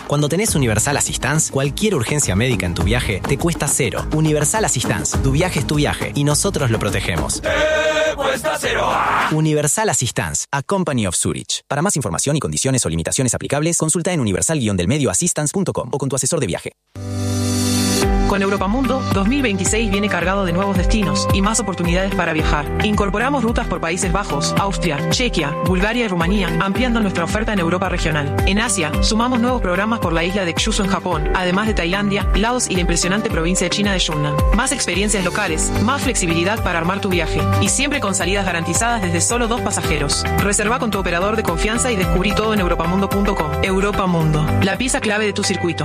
Cuando tenés Universal Assistance, cualquier urgencia médica en tu viaje te cuesta cero. Universal Assistance, tu viaje es tu viaje y nosotros lo protegemos. ¡Te cuesta cero! Universal Assistance, a Company of Zurich. Para más información y condiciones o limitaciones aplicables, consulta en universal-assistance.com o con tu asesor de viaje. Con Europamundo, 2026 viene cargado de nuevos destinos y más oportunidades para viajar. Incorporamos rutas por Países Bajos, Austria, Chequia, Bulgaria y Rumanía, ampliando nuestra oferta en Europa regional. En Asia, sumamos nuevos programas por la isla de Kyushu en Japón, además de Tailandia, Laos y la impresionante provincia de China de Yunnan. Más experiencias locales, más flexibilidad para armar tu viaje y siempre con salidas garantizadas desde solo 2 pasajeros. Reserva con tu operador de confianza y descubrí todo en europamundo.com. Europamundo, la pieza clave de tu circuito.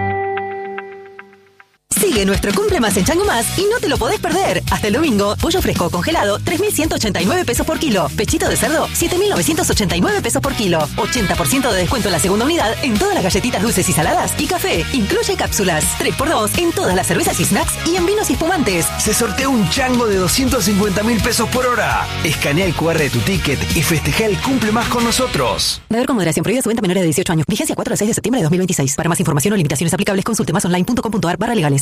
Sigue nuestro Cumple Más en Chango Más y no te lo podés perder. Hasta el domingo, pollo fresco congelado, 3.189 pesos por kilo. Pechito de cerdo, 7.989 pesos por kilo. 80% de descuento en la segunda unidad en todas las galletitas dulces y saladas y café. Incluye cápsulas. 3x2 en todas las cervezas y snacks y en vinos y espumantes. Se sortea un chango de 250.000 pesos por hora. Escanea el QR de tu ticket y festeja el Cumple Más con nosotros. Beber con moderación. Prohibida su venta a menores de 18 años. Vigencia 4 al 6 de septiembre de 2026. Para más información o limitaciones aplicables, consulte másonline.com.ar/legales.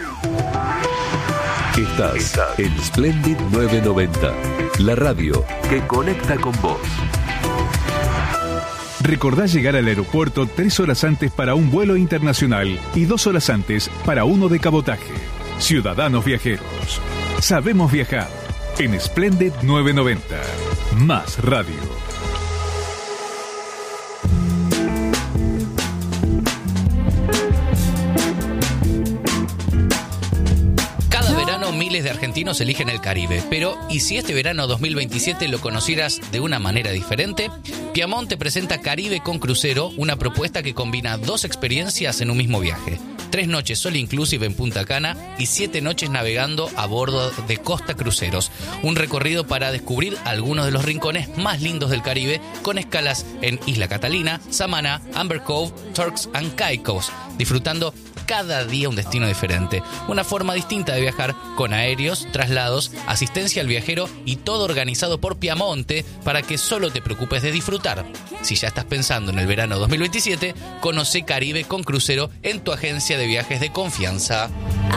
Estás en Splendid 990, la radio que conecta con vos. Recordá llegar al aeropuerto 3 horas antes para un vuelo internacional y 2 horas antes para uno de cabotaje. Ciudadanos viajeros, sabemos viajar en Splendid 990. Más radio. Miles de argentinos eligen el Caribe, pero ¿y si este verano 2027 lo conocieras de una manera diferente? Piamont te presenta Caribe con Crucero, una propuesta que combina 2 experiencias en un mismo viaje. 3 noches all inclusive en Punta Cana y 7 noches navegando a bordo de Costa Cruceros. Un recorrido para descubrir algunos de los rincones más lindos del Caribe, con escalas en Isla Catalina, Samaná, Amber Cove, Turks and Caicos, disfrutando cada día un destino diferente. Una forma distinta de viajar, con aéreos, traslados, asistencia al viajero y todo organizado por Piamonte para que solo te preocupes de disfrutar. Si ya estás pensando en el verano 2027, conoce Caribe con Crucero en tu agencia de viajes de confianza.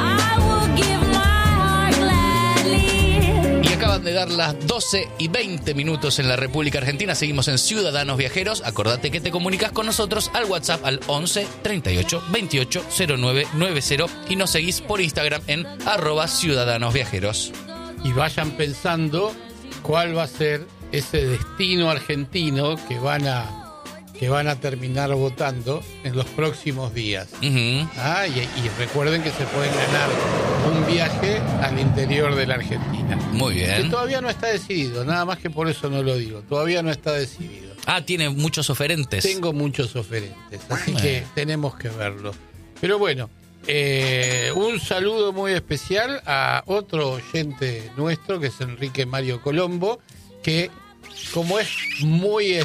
Acaban de dar las 12:20 en la República Argentina. Seguimos en Ciudadanos Viajeros. Acordate que te comunicas con nosotros al WhatsApp al 11 38 28 09 90 y nos seguís por Instagram en @ciudadanosviajeros. Y vayan pensando cuál va a ser ese destino argentino que van a terminar votando en los próximos días. Uh-huh. Y recuerden que se pueden ganar un viaje al interior de la Argentina. Muy bien. Que todavía no está decidido, nada más que por eso no lo digo. Todavía no está decidido. Tiene muchos oferentes. Tengo muchos oferentes, así que tenemos que verlo. Pero bueno, un saludo muy especial a otro oyente nuestro, que es Enrique Mario Colombo, que como es muy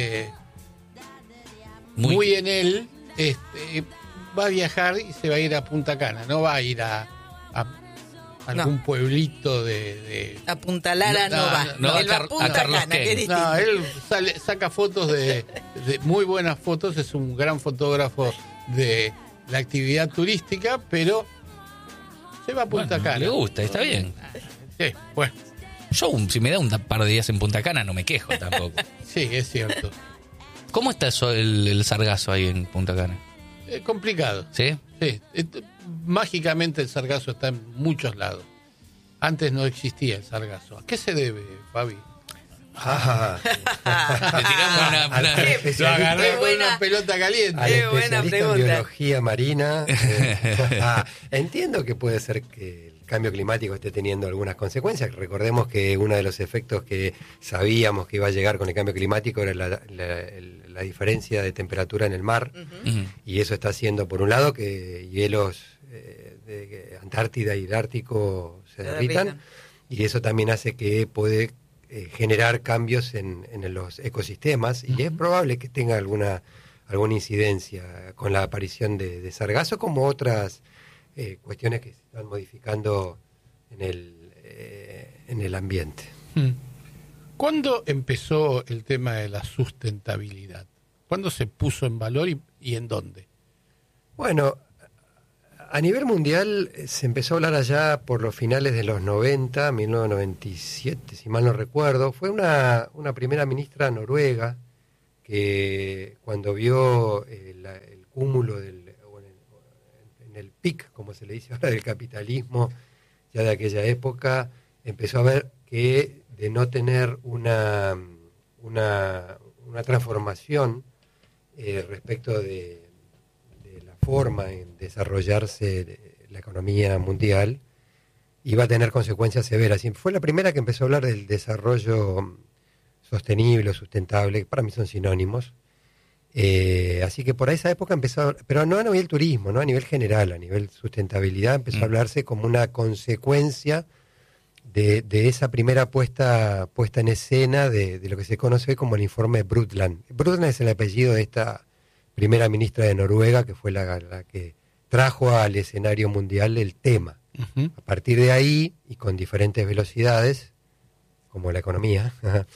en él, va a viajar y se va a ir a Punta Cana, no va a ir a algún pueblito de a Punta Lara no va. Él va a Punta Cana, que es distinto. No, él saca fotos de muy buenas fotos, es un gran fotógrafo de la actividad turística, pero se va a Punta Cana. Le gusta, está bien. Sí, bueno. Yo, si me da un par de días en Punta Cana, no me quejo tampoco. Sí, es cierto. ¿Cómo está eso, el sargazo ahí en Punta Cana? Es complicado. ¿Sí? Sí. Mágicamente el sargazo está en muchos lados. Antes no existía el sargazo. ¿A qué se debe, Fabi? Le tiramos lo agarré con una pelota caliente. Al especialista en biología marina. Entiendo que puede ser que el cambio climático esté teniendo algunas consecuencias. Recordemos que uno de los efectos que sabíamos que iba a llegar con el cambio climático era la diferencia de temperatura en el mar. Uh-huh. Y eso está haciendo, por un lado, que hielos de Antártida y el Ártico se derritan. Y eso también hace que puede generar cambios en los ecosistemas. Uh-huh. Y es probable que tenga alguna incidencia con la aparición de sargazo, como otras cuestiones que se están modificando en el ambiente. ¿Cuándo empezó el tema de la sustentabilidad? ¿Cuándo se puso en valor y en dónde? Bueno, a nivel mundial se empezó a hablar allá por los finales de los 90, 1997, si mal no recuerdo. Fue una primera ministra noruega que cuando vio el cúmulo en el pic, como se le dice ahora, del capitalismo ya de aquella época, empezó a ver que de no tener una transformación respecto de la forma en desarrollarse la economía mundial, iba a tener consecuencias severas. Y fue la primera que empezó a hablar del desarrollo sostenible o sustentable, para mí son sinónimos. Así que por esa época empezó, pero no a nivel turismo, no a nivel general, a nivel sustentabilidad empezó a hablarse como una consecuencia de esa primera puesta en escena de lo que se conoce como el informe Brundtland. Brundtland es el apellido de esta primera ministra de Noruega, que fue la que trajo al escenario mundial el tema. Uh-huh. A partir de ahí, y con diferentes velocidades, como la economía,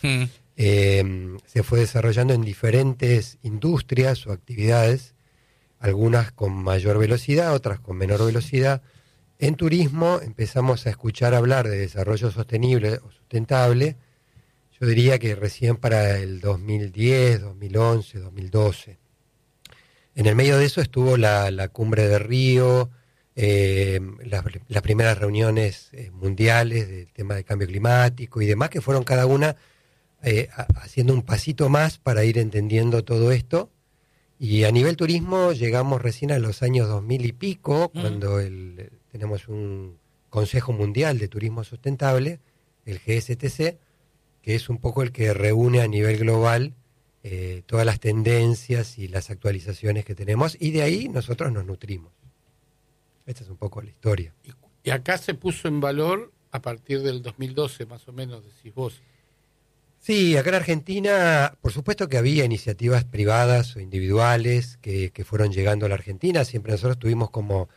se fue desarrollando en diferentes industrias o actividades, algunas con mayor velocidad, otras con menor velocidad. En turismo empezamos a escuchar hablar de desarrollo sostenible o sustentable, yo diría que recién para el 2010, 2011, 2012. En el medio de eso estuvo la cumbre de Río, las primeras reuniones mundiales del tema de cambio climático y demás, que fueron cada una haciendo un pasito más para ir entendiendo todo esto. Y a nivel turismo llegamos recién a los años 2000 y pico, cuando tenemos un Consejo Mundial de Turismo Sustentable, el GSTC, que es un poco el que reúne a nivel global todas las tendencias y las actualizaciones que tenemos, y de ahí nosotros nos nutrimos. Esta es un poco la historia. Y acá se puso en valor a partir del 2012, más o menos, decís vos. Sí, acá en Argentina, por supuesto que había iniciativas privadas o individuales que fueron llegando a la Argentina. Siempre nosotros tuvimos como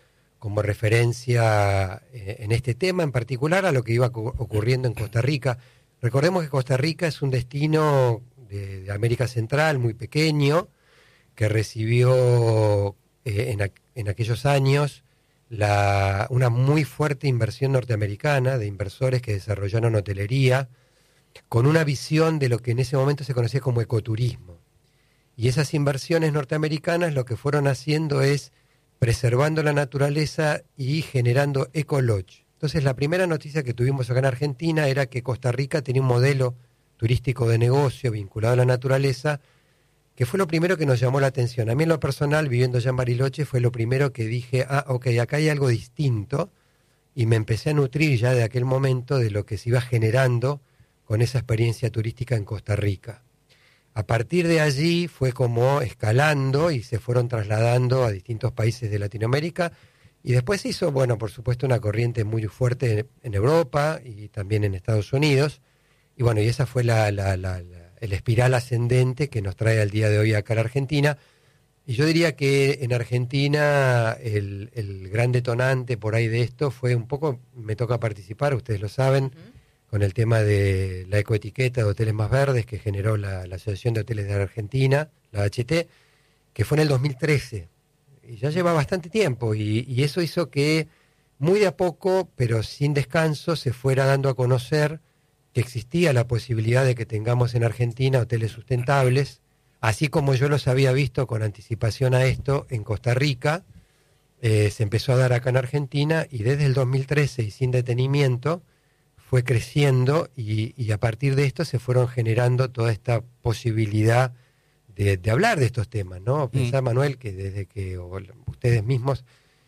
referencia en este tema en particular a lo que iba ocurriendo en Costa Rica. Recordemos que Costa Rica es un destino de América Central muy pequeño, que recibió en aquellos años una muy fuerte inversión norteamericana de inversores que desarrollaron hotelería, con una visión de lo que en ese momento se conocía como ecoturismo. Y esas inversiones norteamericanas lo que fueron haciendo es preservando la naturaleza y generando ecolodge. Entonces la primera noticia que tuvimos acá en Argentina era que Costa Rica tenía un modelo turístico de negocio vinculado a la naturaleza, que fue lo primero que nos llamó la atención. A mí en lo personal, viviendo ya en Bariloche, fue lo primero que dije, ok, acá hay algo distinto, y me empecé a nutrir ya de aquel momento de lo que se iba generando con esa experiencia turística en Costa Rica. A partir de allí fue como escalando y se fueron trasladando a distintos países de Latinoamérica, y después se hizo, bueno, por supuesto, una corriente muy fuerte en Europa y también en Estados Unidos, y bueno, y esa fue el espiral ascendente que nos trae al día de hoy acá a la Argentina. Y yo diría que en Argentina el gran detonante por ahí de esto fue un poco, me toca participar, ustedes lo saben, con el tema de la ecoetiqueta de hoteles más verdes que generó la Asociación de Hoteles de Argentina, la HT, que fue en el 2013. Y ya lleva bastante tiempo, y eso hizo que muy de a poco, pero sin descanso, se fuera dando a conocer que existía la posibilidad de que tengamos en Argentina hoteles sustentables, así como yo los había visto con anticipación a esto en Costa Rica. Se empezó a dar acá en Argentina, y desde el 2013 y sin detenimiento fue creciendo, y a partir de esto se fueron generando toda esta posibilidad de hablar de estos temas, ¿no? Pensá, Manuel, que desde que ustedes mismos,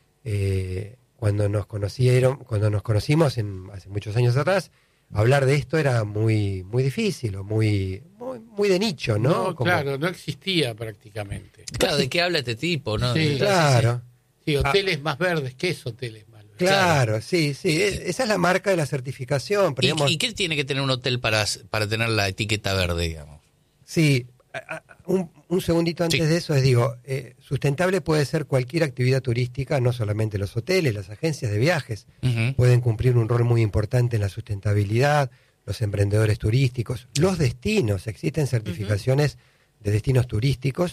cuando nos conocimos hace muchos años atrás, hablar de esto era muy muy difícil o muy de nicho, ¿no? No, claro, no existía prácticamente. Claro, ¿de qué habla este tipo, no? Sí, claro. Sí, hoteles más verdes, ¿qué es hoteles más verdes? Claro, sí, esa es la marca de la certificación. Pero digamos, ¿Y qué tiene que tener un hotel para tener la etiqueta verde, digamos? Sí, un segundito antes de eso sustentable puede ser cualquier actividad turística, no solamente los hoteles, las agencias de viajes pueden cumplir un rol muy importante en la sustentabilidad, los emprendedores turísticos, los destinos, existen certificaciones de destinos turísticos,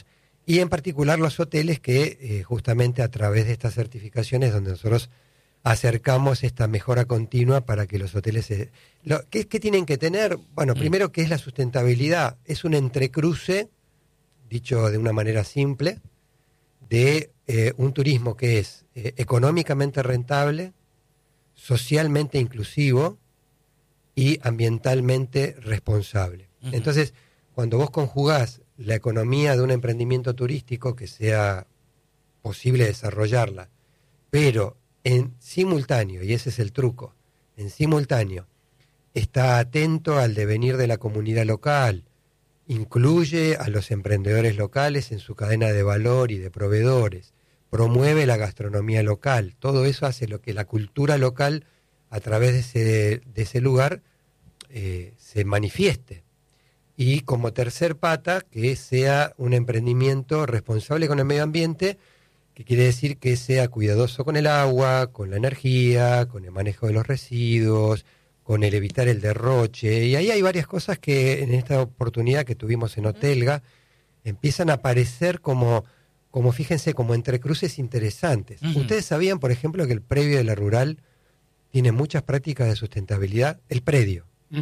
y en particular los hoteles que justamente a través de estas certificaciones donde nosotros acercamos esta mejora continua para que los hoteles... ¿Qué tienen que tener? Bueno, primero, ¿qué es la sustentabilidad? Es un entrecruce, dicho de una manera simple, de un turismo que es económicamente rentable, socialmente inclusivo y ambientalmente responsable. Entonces, cuando vos conjugás la economía de un emprendimiento turístico que sea posible desarrollarla, pero en simultáneo, y ese es el truco, en simultáneo, está atento al devenir de la comunidad local, incluye a los emprendedores locales en su cadena de valor y de proveedores, promueve la gastronomía local, todo eso hace lo que la cultura local a través de ese lugar se manifieste. Y como tercer pata, que sea un emprendimiento responsable con el medio ambiente, que quiere decir que sea cuidadoso con el agua, con la energía, con el manejo de los residuos, con el evitar el derroche. Y ahí hay varias cosas que en esta oportunidad que tuvimos en Hotelga empiezan a aparecer como fíjense, como entrecruces interesantes. Ustedes sabían, por ejemplo, que el predio de la Rural tiene muchas prácticas de sustentabilidad. El predio.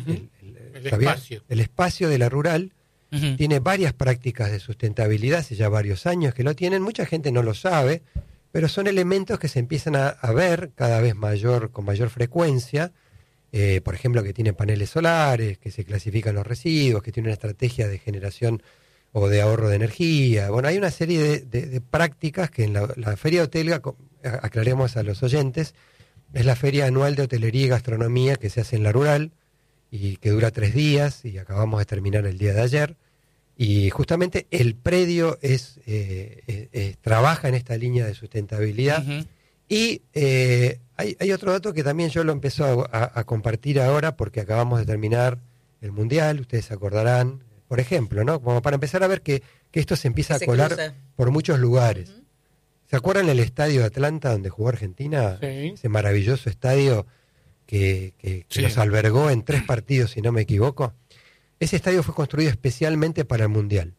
El espacio de la Rural tiene varias prácticas de sustentabilidad, hace ya varios años que lo tienen, mucha gente no lo sabe, pero son elementos que se empiezan a ver cada vez con mayor frecuencia, por ejemplo, que tiene paneles solares, que se clasifican los residuos, que tiene una estrategia de generación o de ahorro de energía. Bueno, hay una serie de prácticas que en la Feria de Hotelga, aclaremos a los oyentes, es la feria anual de hotelería y gastronomía que se hace en la Rural, y que dura 3 días, y acabamos de terminar el día de ayer, y justamente el predio trabaja en esta línea de sustentabilidad, y hay otro dato que también yo lo empiezo a compartir ahora, porque acabamos de terminar el Mundial, ustedes se acordarán, por ejemplo, ¿no? Como para empezar a ver que esto se empieza a colar por muchos lugares. ¿Se acuerdan el estadio de Atlanta donde jugó Argentina? Sí. Ese maravilloso estadio que nos albergó en 3 partidos, si no me equivoco. Ese estadio fue construido especialmente para el Mundial.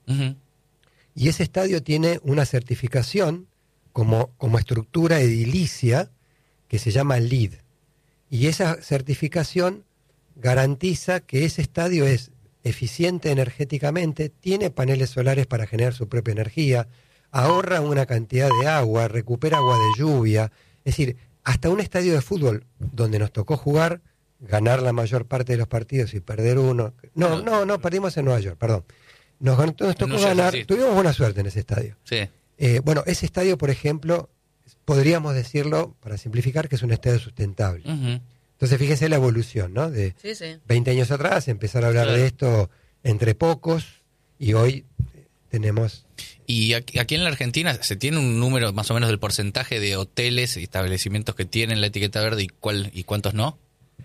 Y ese estadio tiene una certificación como estructura edilicia que se llama LEED. Y esa certificación garantiza que ese estadio es eficiente energéticamente, tiene paneles solares para generar su propia energía, ahorra una cantidad de agua, recupera agua de lluvia. Es decir, hasta un estadio de fútbol donde nos tocó jugar, ganar la mayor parte de los partidos y perder uno. No, perdimos en Nueva York, perdón. Nos tocó ganar, tuvimos buena suerte en ese estadio. Sí. Bueno, ese estadio, por ejemplo, podríamos decirlo, para simplificar, que es un estadio sustentable. Entonces, fíjense la evolución, ¿no? De 20 años atrás, empezar a hablar de esto entre pocos, y hoy tenemos... Y aquí en la Argentina se tiene un número más o menos del porcentaje de hoteles y establecimientos que tienen la etiqueta verde y cuántos no.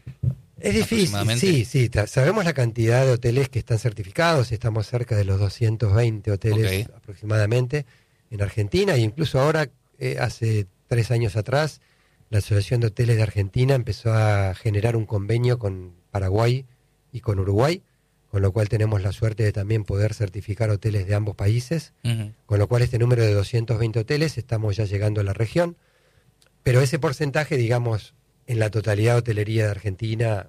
Es difícil, sí. Sabemos la cantidad de hoteles que están certificados, estamos cerca de los 220 hoteles aproximadamente en Argentina, e incluso ahora, hace 3 años atrás, la Asociación de Hoteles de Argentina empezó a generar un convenio con Paraguay y con Uruguay, con lo cual tenemos la suerte de también poder certificar hoteles de ambos países, con lo cual este número de 220 hoteles estamos ya llegando a la región, pero ese porcentaje, digamos, en la totalidad de hotelería de Argentina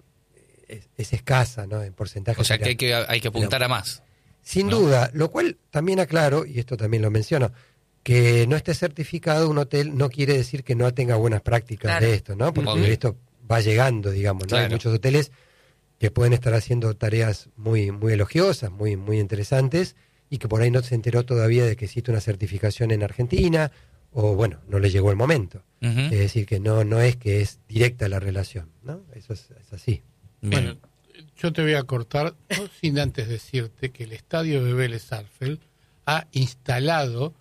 es escasa, ¿no? En porcentaje. O sea que hay que apuntar a más. Sin duda, lo cual también aclaro, y esto también lo menciono, que no esté certificado un hotel no quiere decir que no tenga buenas prácticas de esto, ¿no? Porque esto va llegando, digamos, ¿no? Hay muchos hoteles que pueden estar haciendo tareas muy, muy elogiosas, muy, muy interesantes, y que por ahí no se enteró todavía de que existe una certificación en Argentina, o bueno, no le llegó el momento. Es decir, que no es que es directa la relación, ¿no? Eso es así. Bien. Bueno, yo te voy a cortar, no sin antes decirte que el estadio de Vélez Sarsfield ha instalado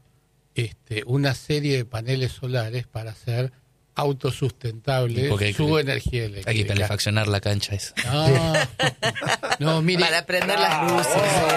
una serie de paneles solares para hacer autosustentable su energía eléctrica. Hay que calefaccionar la cancha esa. No, mire. Para prender las luces.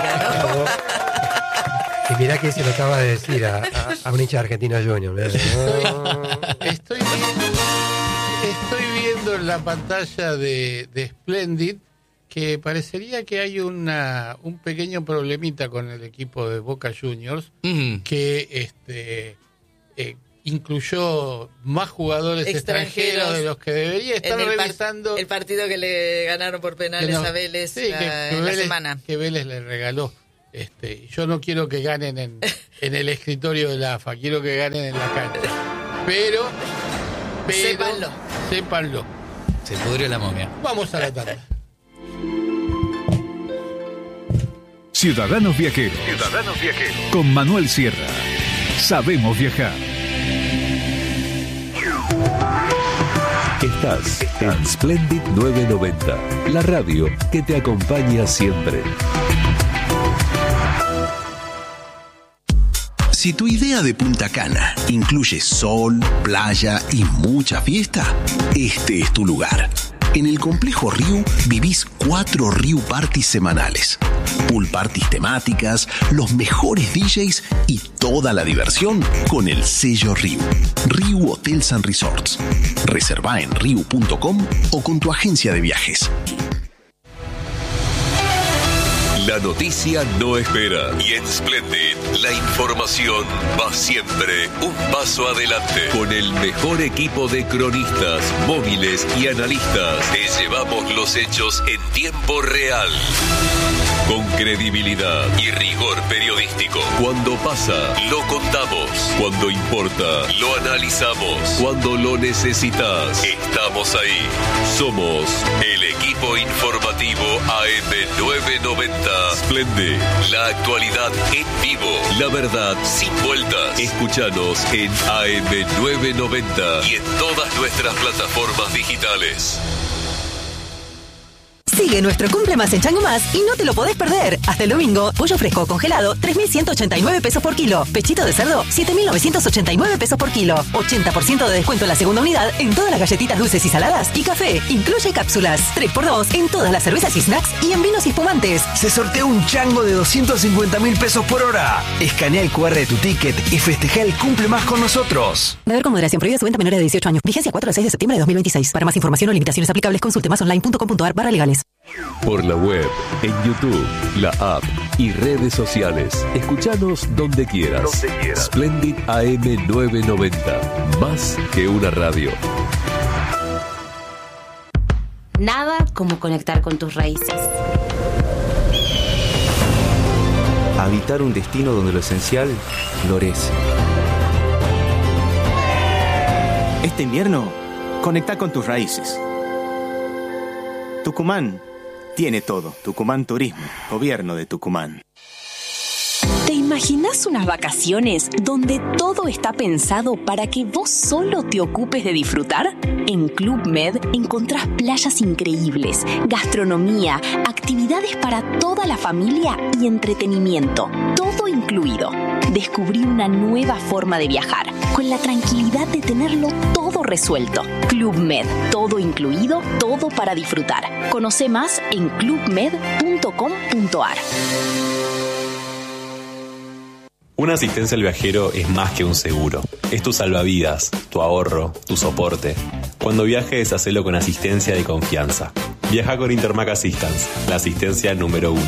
Y mirá que se lo acaba de decir a un hincha de Argentina Junior. Estoy viendo en la pantalla de Splendid que parecería que hay un pequeño problemita con el equipo de Boca Juniors, que incluyó más jugadores extranjeros de los que debería. Están revisando el partido que le ganaron por penales a Vélez en la semana. Que Vélez le regaló. Yo no quiero que ganen en el escritorio de la AFA, quiero que ganen en la cancha. Pero sépanlo. Se pudrió la momia. Vamos a la tanda. Ciudadanos Viajeros. Con Manuel Sierra. Sabemos viajar. Estás en Splendid 990, la radio que te acompaña siempre. Si tu idea de Punta Cana incluye sol, playa y mucha fiesta, este es tu lugar. En el complejo Riu vivís 4 Riu Parties semanales. Pool parties temáticas, los mejores DJs y toda la diversión con el sello Riu. Riu Hotels and Resorts. Reserva en riu.com o con tu agencia de viajes. La noticia no espera y en Splendid la información va siempre un paso adelante. Con el mejor equipo de cronistas, móviles y analistas, te llevamos los hechos en tiempo real. Con credibilidad y rigor periodístico. Cuando pasa, lo contamos. Cuando importa, lo analizamos. Cuando lo necesitas, estamos ahí. Somos el equipo informativo AM990. Splendid, la actualidad en vivo. La verdad sin vueltas. Escúchanos en AM990 y en todas nuestras plataformas digitales. Sigue nuestro Cumple Más en Chango Más y no te lo podés perder. Hasta el domingo, pollo fresco congelado, 3.189 pesos por kilo. Pechito de cerdo, 7.989 pesos por kilo. 80% de descuento en la segunda unidad en todas las galletitas dulces y saladas. Y café, incluye cápsulas. 3x2 en todas las cervezas y snacks y en vinos y espumantes. Se sortea un chango de 250.000 pesos por hora. Escanea el QR de tu ticket y festeja el Cumple Más con nosotros. Beber con moderación, prohibida su venta a menores de 18 años. Vigencia 4 al 6 de septiembre de 2026. Para más información o limitaciones aplicables, consulte masonline.com.ar/legales. Por la web, en YouTube, la app y redes sociales. Escuchanos donde quieras. Splendid AM990. Más que una radio. Nada como conectar con tus raíces. Habitar un destino donde lo esencial florece. Este invierno, conecta con tus raíces. Tucumán tiene todo. Tucumán Turismo, Gobierno de Tucumán. ¿Te imaginas unas vacaciones donde todo está pensado para que vos solo te ocupes de disfrutar? En Club Med encontrás playas increíbles, gastronomía, actividades para toda la familia y entretenimiento, todo incluido. Descubrí una nueva forma de viajar, con la tranquilidad de tenerlo todo resuelto. Club Med, todo incluido, todo para disfrutar. Conoce más en clubmed.com.ar. Una asistencia al viajero es más que un seguro. Es tu salvavidas, tu ahorro, tu soporte. Cuando viajes, hacelo con asistencia de confianza. Viaja con Intermac Assistance, la asistencia número 1.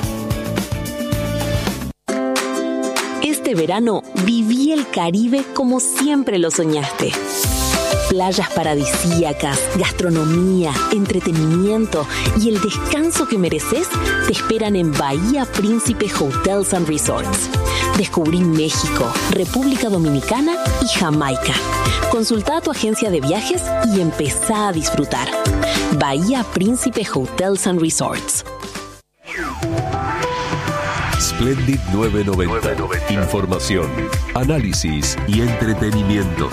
Este verano viví el Caribe como siempre lo soñaste. Playas paradisíacas, gastronomía, entretenimiento y el descanso que mereces te esperan en Bahía Príncipe Hotels and Resorts. Descubrí México, República Dominicana y Jamaica. Consulta a tu agencia de viajes y empezá a disfrutar. Bahía Príncipe Hotels and Resorts. Splendid 990. Información, análisis y entretenimiento.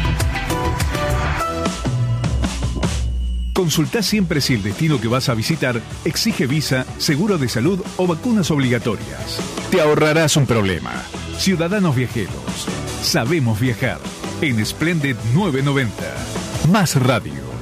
Consultá siempre si el destino que vas a visitar exige visa, seguro de salud o vacunas obligatorias. Te ahorrarás un problema. Ciudadanos Viajeros. Sabemos viajar. En Splendid 990. Más radio.